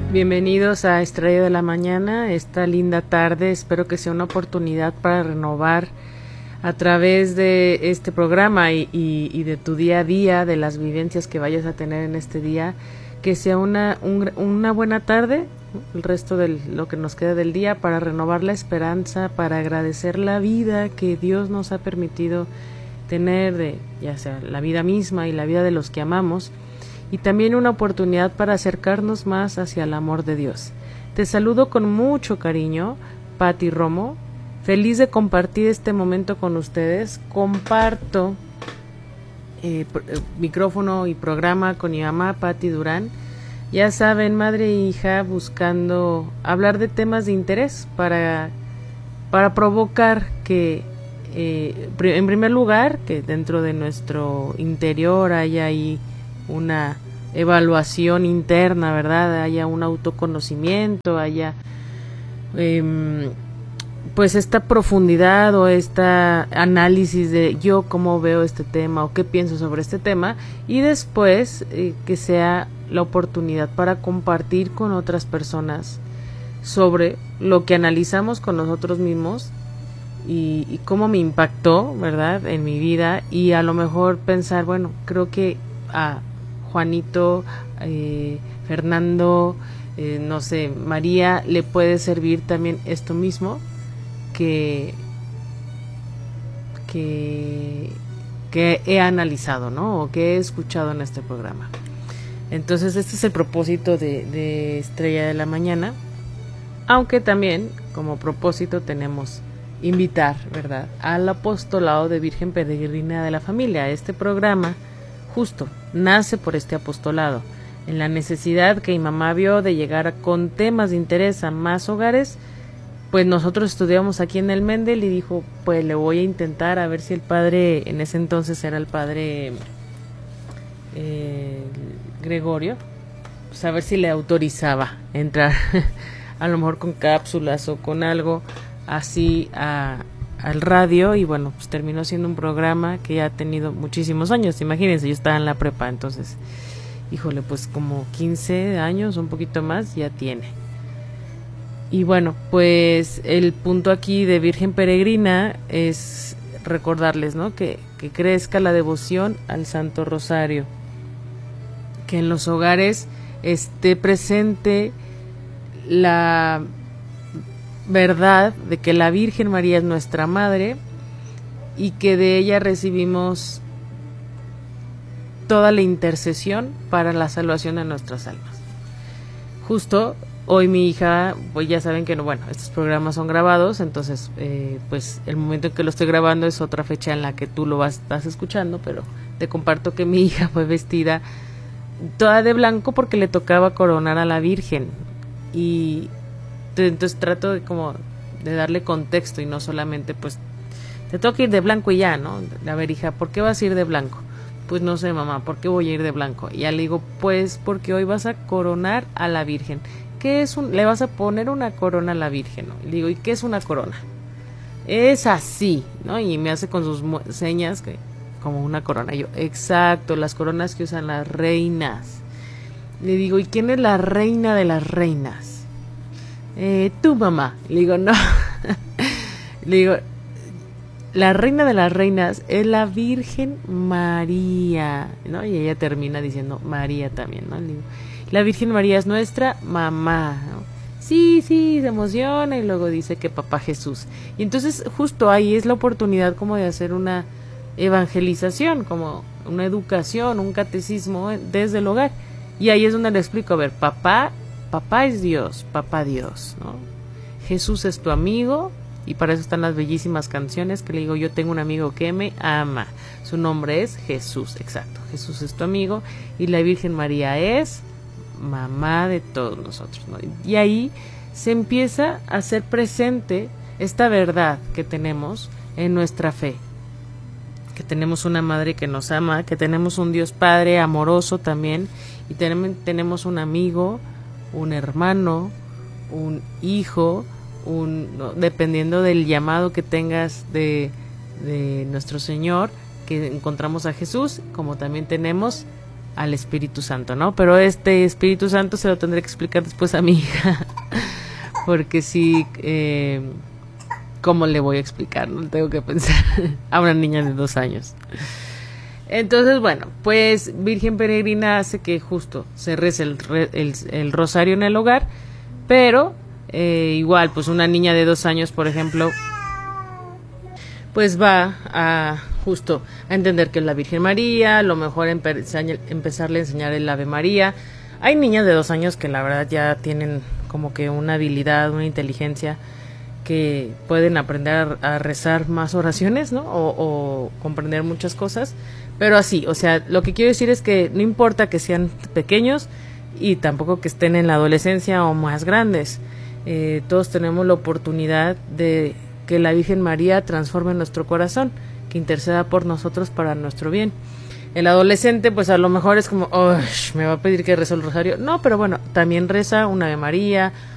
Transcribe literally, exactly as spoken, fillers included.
Bienvenidos a Estrella de la Mañana, esta linda tarde. Espero que sea una oportunidad para renovar a través de este programa y, y, y de tu día a día, de las vivencias que vayas a tener en este día, que sea una, un, una buena tarde, el resto de lo que nos queda del día, para renovar la esperanza, para agradecer la vida que Dios nos ha permitido tener, de ya sea la vida misma y la vida de los que amamos, y también una oportunidad para acercarnos más hacia el amor de Dios. Te saludo con mucho cariño, Patti Romo, feliz de compartir este momento con ustedes. Comparto eh, pr- micrófono y programa con mi mamá, Patti Durán. Ya saben, madre e hija, buscando hablar de temas de interés para, para provocar que, eh, pr- en primer lugar, que dentro de nuestro interior haya ahí una evaluación interna, ¿verdad? Haya un autoconocimiento, haya eh, pues esta profundidad o esta análisis de yo cómo veo este tema o qué pienso sobre este tema, y después eh, que sea la oportunidad para compartir con otras personas sobre lo que analizamos con nosotros mismos y, y cómo me impactó, ¿verdad?, en mi vida, y a lo mejor pensar, bueno, creo que a Juanito, eh, Fernando, eh, no sé, María, le puede servir también esto mismo que, que, que he analizado, ¿no? O que he escuchado en este programa. Entonces, este es el propósito de, de Estrella de la Mañana, aunque también como propósito tenemos invitar, ¿verdad?, al apostolado de Virgen Peregrina de la Familia. Este programa justo nace por este apostolado, en la necesidad que mi mamá vio de llegar a, con temas de interés a más hogares. Pues nosotros estudiamos aquí en el Mendel y dijo, pues le voy a intentar a ver si el padre, en ese entonces era el padre eh, Gregorio, pues a ver si le autorizaba entrar a lo mejor con cápsulas o con algo así a al radio. Y bueno, pues terminó siendo un programa que ya ha tenido muchísimos años. Imagínense, yo estaba en la prepa, entonces, híjole, pues como quince años, un poquito más, ya tiene. Y bueno, pues el punto aquí de Virgen Peregrina es recordarles, ¿no?, que, que crezca la devoción al Santo Rosario, que en los hogares esté presente la verdad de que la Virgen María es nuestra madre y que de ella recibimos toda la intercesión para la salvación de nuestras almas. Justo hoy mi hija, pues ya saben que no, bueno, estos programas son grabados, entonces eh, pues el momento en que lo estoy grabando es otra fecha en la que tú lo vas, estás escuchando, pero te comparto que mi hija fue vestida toda de blanco porque le tocaba coronar a la Virgen, y entonces trato de como de darle contexto y no solamente pues te toca ir de blanco y ya, ¿no? A ver, hija, ¿por qué vas a ir de blanco? Pues no sé, mamá, ¿por qué voy a ir de blanco? Y ya le digo, pues porque hoy vas a coronar a la Virgen. ¿Qué es un, le vas a poner una corona a la Virgen, ¿no? Y le digo, ¿y qué es una corona? Es así, ¿no? Y me hace con sus señas que como una corona. Y yo, exacto, las coronas que usan las reinas. Le digo, ¿y quién es la reina de las reinas? Eh, tu mamá. Le digo, no. Le digo, la reina de las reinas es la Virgen María, ¿no? Y ella termina diciendo María también, ¿no? Le digo, la Virgen María es nuestra mamá, ¿no? Sí, sí, se emociona, y luego dice que papá Jesús. Y entonces justo ahí es la oportunidad como de hacer una evangelización, como una educación, un catecismo desde el hogar. Y ahí es donde le explico, a ver, papá Papá es Dios, papá Dios, ¿no? Jesús es tu amigo, y para eso están las bellísimas canciones que le digo, yo tengo un amigo que me ama, su nombre es Jesús, exacto, Jesús es tu amigo, y la Virgen María es mamá de todos nosotros, ¿no? Y ahí se empieza a hacer presente esta verdad que tenemos en nuestra fe, que tenemos una madre que nos ama, que tenemos un Dios Padre amoroso también, y tenemos, tenemos un amigo, un hermano, un hijo, un, no, dependiendo del llamado que tengas de, de nuestro Señor, que encontramos a Jesús, como también tenemos al Espíritu Santo, ¿no? Pero este Espíritu Santo se lo tendré que explicar después a mi hija, porque sí, eh, ¿cómo le voy a explicar? No tengo que pensar a una niña de dos años. Entonces, bueno, pues Virgen Peregrina hace que justo se rece el, el, el rosario en el hogar, pero eh, igual, pues una niña de dos años, por ejemplo, pues va a justo a entender que es la Virgen María, a lo mejor empe- empezarle a enseñar el Ave María. Hay niñas de dos años que la verdad ya tienen como que una habilidad, una inteligencia, que pueden aprender a rezar más oraciones, ¿no? O, o comprender muchas cosas, pero así, o sea, lo que quiero decir es que no importa que sean pequeños y tampoco que estén en la adolescencia o más grandes, eh, todos tenemos la oportunidad de que la Virgen María transforme nuestro corazón, que interceda por nosotros para nuestro bien. El adolescente, pues a lo mejor es como, oh, me va a pedir que reza el rosario. No, pero bueno, también reza una Ave María,